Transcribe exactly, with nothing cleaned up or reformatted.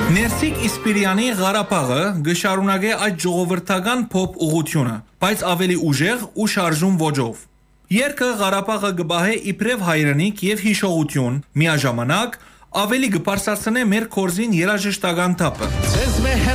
Ներսիկ Իսպիրյանի Ղարաբաղը գշարունակե այդ ժողովրդական փոփ ուղությունը, բայց ավելի ուժեղ ու շարժուն ոճով։ Երգը Ղարաբաղը գբահե իբրև հայրենիք եւ հիշողություն, միաժամանակ ավելի կբարձրացնե մեր կորզին երաժշտական թափը։